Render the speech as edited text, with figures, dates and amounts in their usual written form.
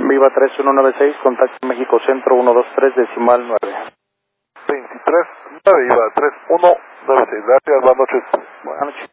Viva 3196, contacto México Centro 123, decimal 9. 23, 9, Viva 3196, gracias, buenas noches. Buenas noches.